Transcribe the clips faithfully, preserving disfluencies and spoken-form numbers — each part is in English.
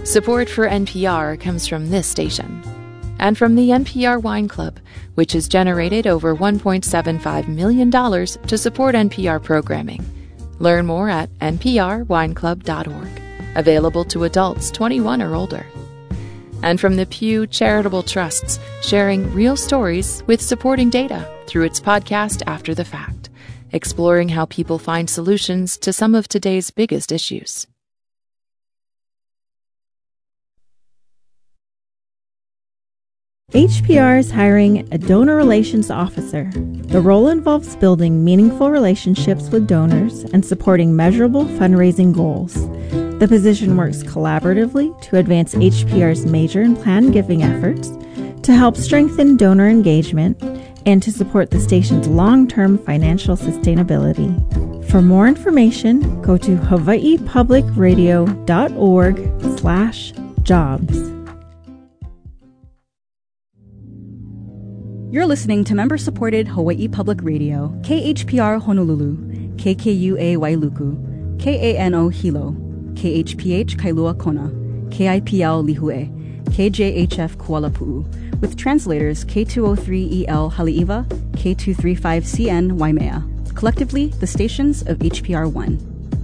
Support for N P R comes from this station and from the N P R Wine Club, which has generated over one point seven five million dollars to support N P R programming. Learn more at n p r wine club dot org. Available to adults twenty-one or older. And from the Pew Charitable Trusts, sharing real stories with supporting data through its podcast After the Fact, exploring how people find solutions to some of today's biggest issues. H P R is hiring a donor relations officer. The role involves building meaningful relationships with donors and supporting measurable fundraising goals. The position works collaboratively to advance H P R's major and planned giving efforts, to help strengthen donor engagement, and to support the station's long-term financial sustainability. For more information, go to hawaii public radio dot org slash jobs. You're listening to member-supported Hawaii Public Radio, K H P R Honolulu, K K U A Wailuku, K A N O Hilo, K H P H Kailua Kona, K I P L Lihue, K J H F Kuala Pu'u, with translators K two oh three E L Haleiwa, K two thirty-five C N Waimea, collectively the stations of H P R one.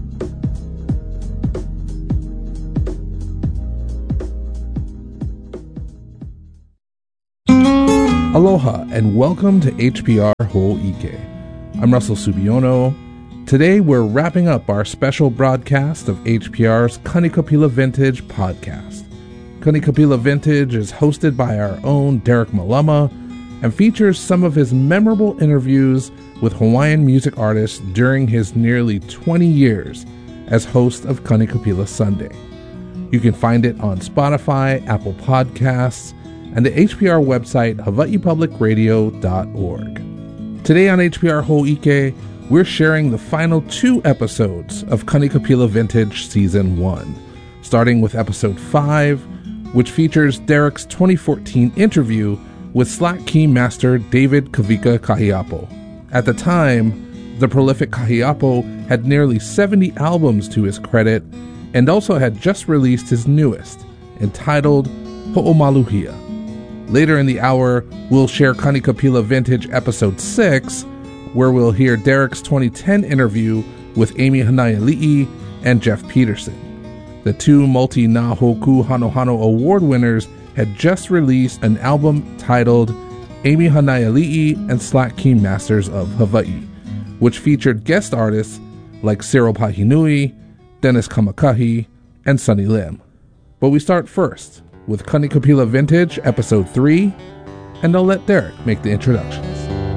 Aloha and welcome to H P R Ho'ike. I'm Russell Subiono. Today we're wrapping up our special broadcast of H P R's Kanikapila Vintage podcast. Kanikapila Vintage is hosted by our own Derek Malama and features some of his memorable interviews with Hawaiian music artists during his nearly twenty years as host of Kanikapila Sunday. You can find it on Spotify, Apple Podcasts, and the H P R website hawaii public radio dot org. Today on H P R Ho'ike, we're sharing the final two episodes of Kanikapila Vintage Season one, starting with Episode five, which features Derek's twenty fourteen interview with Slack Key master David Kawika Kahiapo. At the time, the prolific Kahiapo had nearly seventy albums to his credit and also had just released his newest, entitled Ho'omaluhia. Later in the hour, we'll share Kanikapila Vintage Episode six, where we'll hear Derek's twenty ten interview with Amy Hanaiali'i and Jeff Peterson. The two multi-Nā Hōku Hanohano Award winners had just released an album titled Amy Hanaiali'i and Slack Key Masters of Hawaii, which featured guest artists like Cyril Pahinui, Dennis Kamakahi, and Sunny Lim. But we start first with Kanikapila Vintage Episode three, and I'll let Derek make the introductions.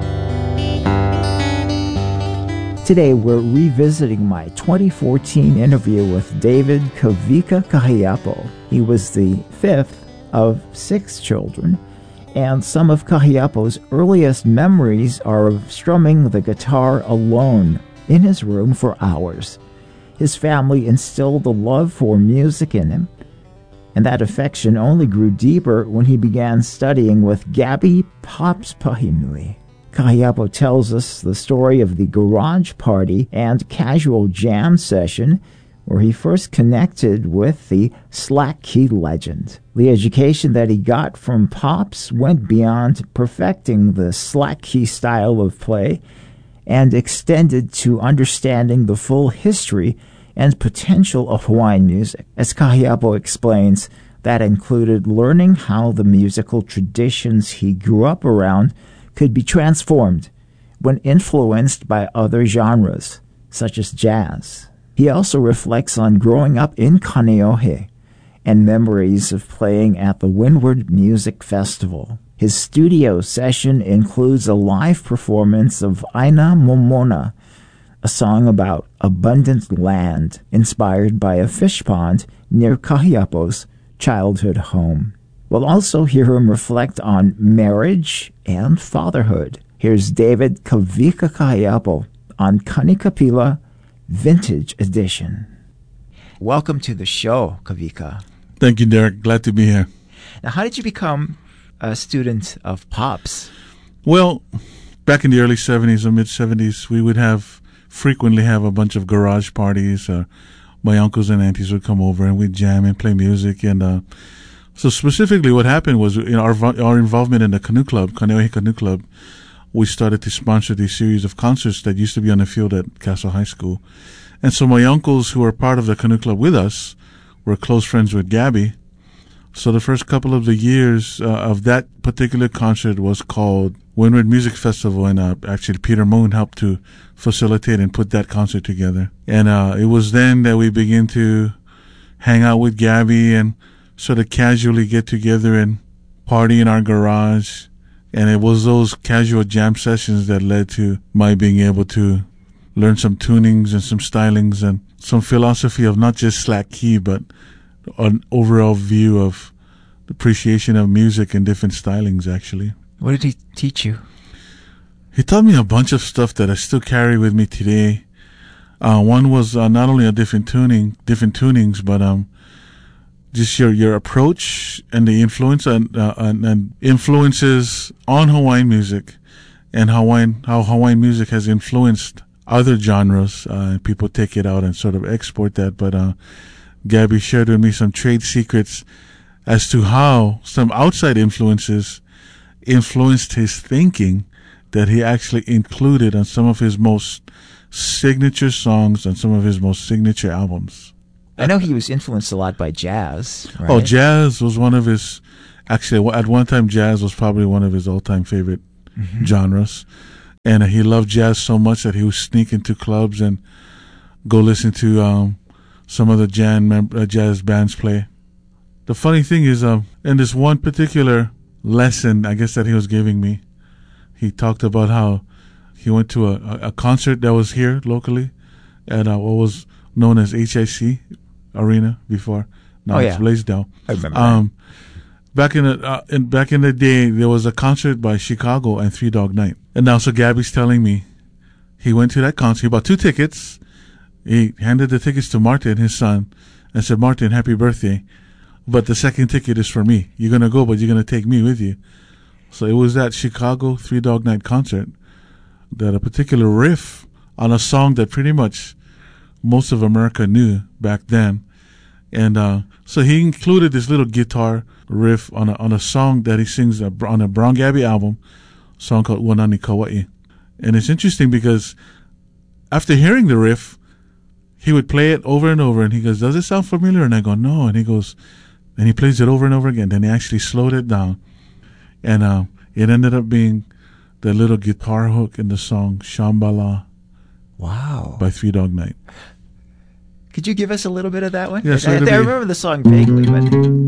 Today we're revisiting my twenty fourteen interview with David Kawika Kahiapo. He was the fifth of six children, and some of Kahiapo's earliest memories are of strumming the guitar alone in his room for hours. His family instilled a love for music in him, and that affection only grew deeper when he began studying with Gabby Pops Pahinui. Kahiapo tells us the story of the garage party and casual jam session where he first connected with the Slack Key legend. The education that he got from Pops went beyond perfecting the Slack Key style of play and extended to understanding the full history and potential of Hawaiian music. As Kahiapo explains, that included learning how the musical traditions he grew up around could be transformed when influenced by other genres, such as jazz. He also reflects on growing up in Kaneohe and memories of playing at the Windward Music Festival. His studio session includes a live performance of Aina Momona, a song about abundant land inspired by a fish pond near Kahiapo's childhood home. We'll also hear him reflect on marriage and fatherhood. Here's David Kawika Kahiapo on Kanikapila Vintage Edition. Welcome to the show, Kawika. Thank you, Derek. Glad to be here. Now, how did you become a student of Pops? Well, back in the early seventies or mid-seventies, we would have frequently have a bunch of garage parties uh, my uncles and aunties would come over and we'd jam and play music. And uh, so specifically what happened was, in our our involvement in the canoe club, Kaneohe Canoe Club, we started to sponsor these series of concerts that used to be on the field at Castle High School. And so my uncles, who were part of the canoe club with us, were close friends with Gabby. So the first couple of the years uh, of that particular concert was called Windward Music Festival, and uh, actually Peter Moon helped to facilitate and put that concert together. And uh, it was then that we began to hang out with Gabby and sort of casually get together and party in our garage. And it was those casual jam sessions that led to my being able to learn some tunings and some stylings and some philosophy of not just slack key, but an overall view of the appreciation of music and different stylings, actually. What did he teach you? He taught me a bunch of stuff that I still carry with me today. Uh, one was uh, not only a different tuning, different tunings, but um, just your, your approach and the influence and, uh, and, and influences on Hawaiian music, and Hawaiian how Hawaiian music has influenced other genres. Uh, people take it out and sort of export that, but uh, Gabby shared with me some trade secrets as to how some outside influences influenced his thinking that he actually included on some of his most signature songs on some of his most signature albums. I know he was influenced a lot by jazz, right? Oh, jazz was one of his, actually at one time jazz was probably one of his all-time favorite mm-hmm. genres. And uh, he loved jazz so much that he would sneak into clubs and go listen to um, some of the jazz, mem- uh, jazz bands play. The funny thing is, um, in this one particular lesson, I guess, that he was giving me, he talked about how he went to a, a concert that was here locally at uh, what was known as H I C Arena before. Now oh, it's yeah. Blaisdell. I remember. Um, back in the uh, in, back in the day, there was a concert by Chicago and Three Dog Night. And now, so Gabby's telling me he went to that concert. He bought two tickets. He handed the tickets to Martin, his son, and said, "Martin, happy birthday. But the second ticket is for me. You're going to go, but you're going to take me with you." So it was that Chicago Three Dog Night concert that a particular riff on a song that pretty much most of America knew back then. And uh, so he included this little guitar riff on a, on a song that he sings on a Brown Gabby album, a song called Wanani Kauai. And it's interesting because after hearing the riff, he would play it over and over, and he goes, "Does it sound familiar?" And I go, "No." And he goes, and he plays it over and over again. Then he actually slowed it down. And uh, it ended up being the little guitar hook in the song Shambhala. Wow. By Three Dog Night. Could you give us a little bit of that one? Yes, I, I, I remember the song vaguely, but...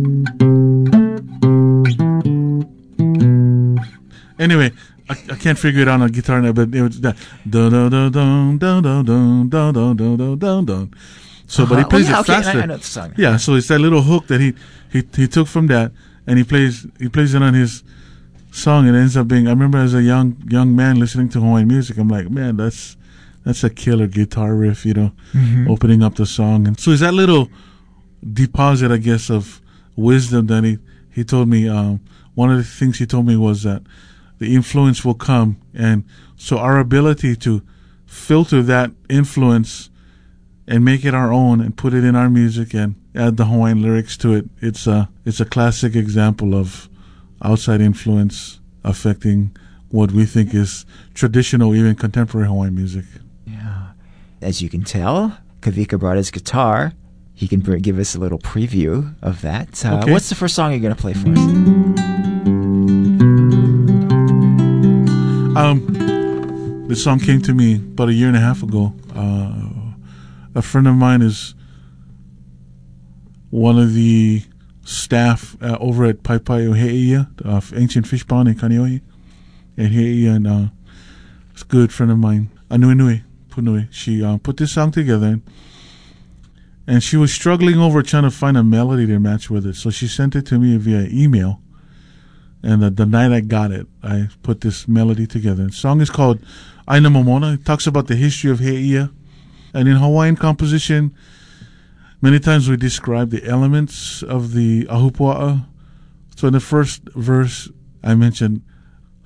Anyway, I, I can't figure it out on guitar now, but it was that. Dun dun dun dun dun dun dun dun dun dun dun dun. So, uh-huh. But he plays oh, yeah, it okay. faster. I, I know the song. Yeah, so it's that little hook that he, he he took from that, and he plays he plays it on his song, and it ends up being. I remember as a young young man listening to Hawaiian music, I'm like, man, that's that's a killer guitar riff, you know, mm-hmm. opening up the song. And so it's that little deposit, I guess, of wisdom that he he told me. Um, one of the things he told me was that the influence will come, and so our ability to filter that influence and make it our own and put it in our music and add the Hawaiian lyrics to it. It's a it's a classic example of outside influence affecting what we think is traditional, even contemporary Hawaiian music. Yeah. As you can tell, Kavika brought his guitar. He can br- give us a little preview of that. Uh, okay. What's the first song you're going to play for us? Um, this song came to me about a year and a half ago. Uh, a friend of mine is one of the staff uh, over at Paipai He'eia, uh, Ancient Fish Pond in Kaneohe. And He'eia, and uh, it's a good friend of mine, Anuenue Punui. She uh, put this song together, and she was struggling over trying to find a melody to match with it. So she sent it to me via email. And uh, the night I got it, I put this melody together. The song is called Aina Momona. It talks about the history of He'eia. And in Hawaiian composition, many times we describe the elements of the ahupua'a. So in the first verse, I mentioned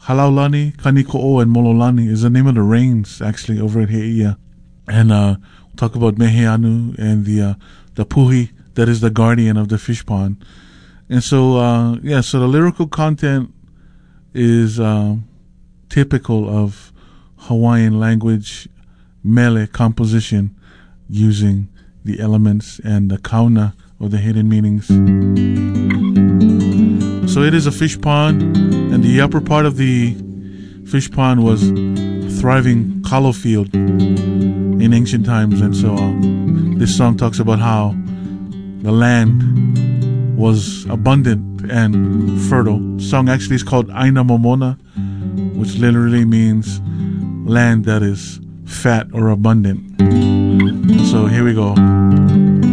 Halaulani, Kaniko'o, and Mololani is the name of the rains, actually, over at He'eia. And uh, talk about Meheanu and the uh, the puhi that is the guardian of the fish pond. And so, uh, yeah, so the lyrical content is uh, typical of Hawaiian language mele composition using the elements and the kauna or the hidden meanings. So it is a fish pond, and the upper part of the fish pond was a thriving kalo field in ancient times. And so uh, this song talks about how the land was abundant and fertile. The song actually is called Aina Momona, which literally means land that is fat or abundant. So here we go.